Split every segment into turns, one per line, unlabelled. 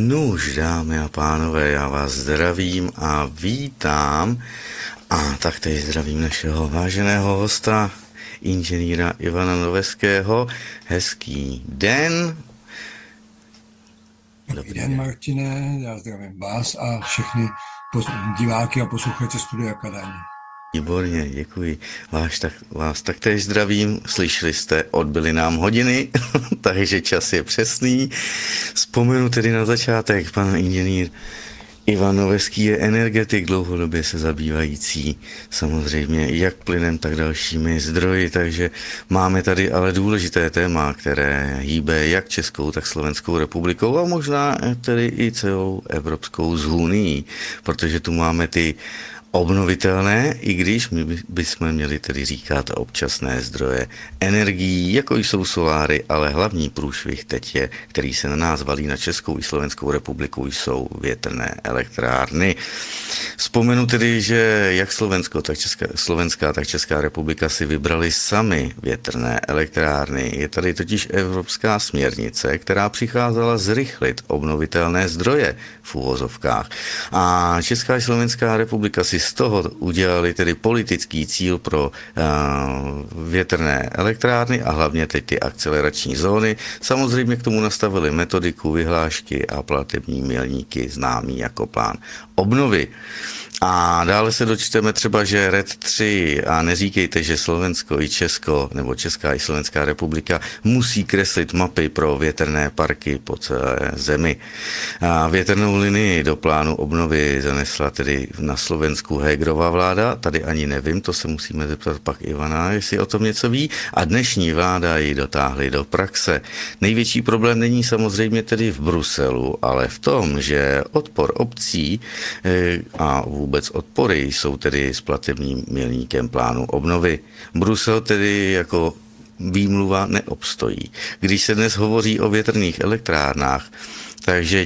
Nuž, dámy a pánové, já vás zdravím a vítám a taktéž zdravím našeho váženého hosta, inženýra Ivana Noveského. Hezký den.
Dobrý den, Martine, já zdravím vás a všechny diváky a posluchače Studia Akademie.
Výborně, děkuji. Vás taktéž zdravím. Slyšeli jste, odbyly nám hodiny, takže čas je přesný. Vzpomenu tedy na začátek, pan inženýr Ivan Noveský je energetik, dlouhodobě se zabývající samozřejmě jak plynem, tak dalšími zdroji, takže máme tady ale důležité téma, které hýbe jak Českou, tak Slovenskou republikou a možná tedy i celou Evropskou unii, protože tu máme ty obnovitelné, i když my bychom měli tedy říkat občasné zdroje energií, jako jsou soláry, ale hlavní průšvih teď je, který se na nás valí na Českou i Slovenskou republiku, jsou větrné elektrárny. Vzpomenu tedy, že jak Slovenská, tak Česká republika si vybrali sami větrné elektrárny. Je tady totiž evropská směrnice, která přicházela zrychlit obnovitelné zdroje v uvozovkách. A Česká i Slovenská republika si z toho udělali tedy politický cíl pro větrné elektrárny a hlavně teď ty akcelerační zóny. Samozřejmě k tomu nastavili metodiku, vyhlášky a platební milníky známý jako plán obnovy. A dále se dočteme třeba, že RED 3, a neříkejte, že Slovensko i Česko, nebo Česká i Slovenská republika musí kreslit mapy pro větrné parky po celé zemi. A větrnou linii do plánu obnovy zanesla tedy na Slovensku Hegerova vláda, tady ani nevím, to se musíme zeptat pak Ivana, jestli o tom něco ví, a dnešní vláda ji dotáhly do praxe. Největší problém není samozřejmě tedy v Bruselu, ale v tom, že odpor obcí a vůbec odpory jsou tedy s platebním milníkem plánu obnovy. Brusel tedy jako výmluva neobstojí. Když se dnes hovoří o větrných elektrárnách, takže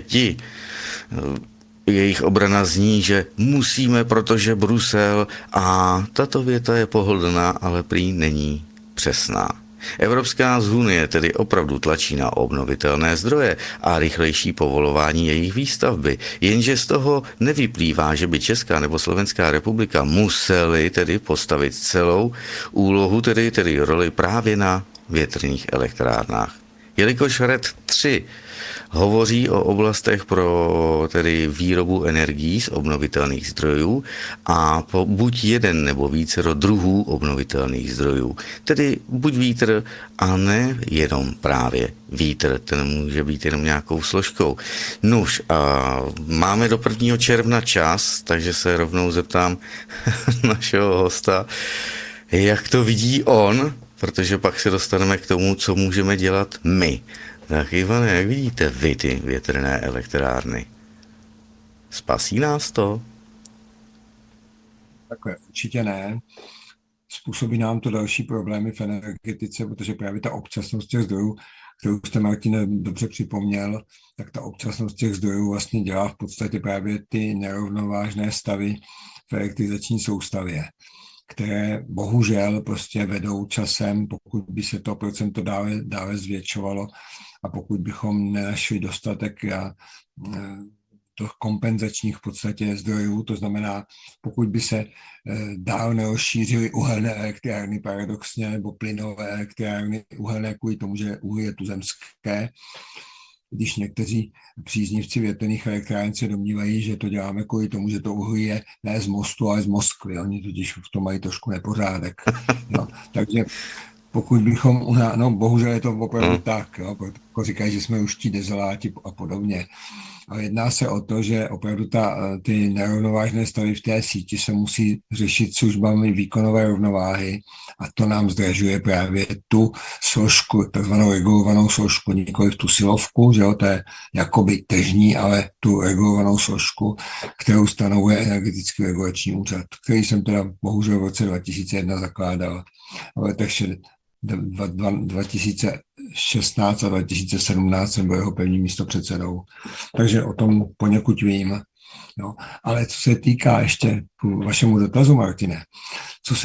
jejich obrana zní, že musíme, protože Brusel, a tato věta je pohodlná, ale prý není přesná. Evropská unie tedy opravdu tlačí na obnovitelné zdroje a rychlejší povolování jejich výstavby, jenže z toho nevyplývá, že by Česká nebo Slovenská republika museli tedy postavit celou úlohu, tedy roli právě na větrných elektrárnách. Jelikož RED 3 hovoří o oblastech pro tedy výrobu energií z obnovitelných zdrojů a buď jeden nebo vícero druhů obnovitelných zdrojů. Tedy buď vítr a ne jenom právě vítr, ten může být jenom nějakou složkou. Nuž, a máme do 1. června čas, takže se rovnou zeptám našeho hosta, jak to vidí on, protože pak se dostaneme k tomu, co můžeme dělat my. Tak Ivane, jak vidíte vy ty větrné elektrárny? Spasí nás to?
Takhle určitě ne. Způsobí nám to další problémy v energetice, protože právě ta občasnost těch zdrojů, kterou jste, Martine, dobře připomněl, tak ta občasnost těch zdrojů vlastně dělá v podstatě právě ty nerovnovážné stavy v elektrizační soustavě, které bohužel prostě vedou časem, pokud by se to procento dále zvětšovalo a pokud bychom nenašli dostatek kompenzačních v podstatě zdrojů, to znamená, pokud by se dál nerozšířily uhelné elektrárny paradoxně, nebo plynové elektrárny uhelné kvůli tomu, že uhlí je tuzemské, když někteří příznivci větrných elektráren se domnívají, že to děláme kvůli tomu, že to uhlí je ne z Mostu, ale z Moskvy. Oni totiž v tom mají trošku nepořádek. No, takže pokud bychom, no bohužel je to opravdu tak, jo, jako říkají, že jsme už ti dezoláti a podobně. Ale jedná se o to, že opravdu ty nerovnovážné stavy v té síti se musí řešit službami výkonové rovnováhy a to nám zdražuje právě tu složku, takzvanou regulovanou složku, nikoliv tu silovku, že jo, to je jakoby tržní, ale tu regulovanou složku, kterou stanovuje Energetický regulační úřad, který jsem teda bohužel v roce 2001 zakládal. Ale takže 2016 a 2017 jsem byl jeho prvním místopředsedou. Takže o tom poněkud vím. No. Ale co se týká ještě k vašemu dotazu, Martine, co se